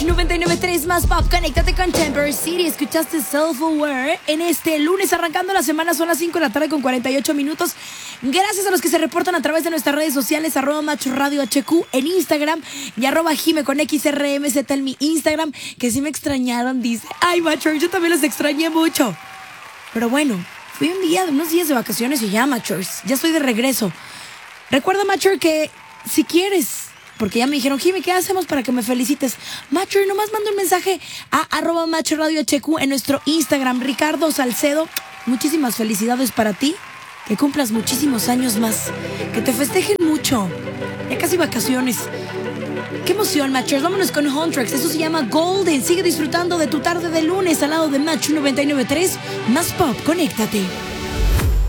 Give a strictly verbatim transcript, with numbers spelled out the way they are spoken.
Match noventa y nueve punto tres más pop. Conéctate con Temper City. Escuchaste Self-Aware en este lunes arrancando la semana. Son las cinco de la tarde con cuarenta y ocho minutos. Gracias a los que se reportan a través de nuestras redes sociales, arroba Match Radio H Q en Instagram y arroba Jime con X R M Z en mi Instagram, que sí me extrañaron, dice. Ay, Matcher, yo también los extrañé mucho. Pero bueno, fui un día, unos días de vacaciones y ya, Matchers, ya estoy de regreso. Recuerda, Matcher, que si quieres, porque ya me dijeron, Jime, ¿qué hacemos para que me felicites? Matcher, nomás manda un mensaje a arroba Match Radio H Q en nuestro Instagram. Ricardo Salcedo, muchísimas felicidades para ti. Que cumplas muchísimos años más. Que te festejen mucho. Ya casi vacaciones. ¡Qué emoción, Matchers! Vámonos con Huntrax. Eso se llama Golden. Sigue disfrutando de tu tarde de lunes al lado de Match noventa y nueve punto tres. Más pop, conéctate.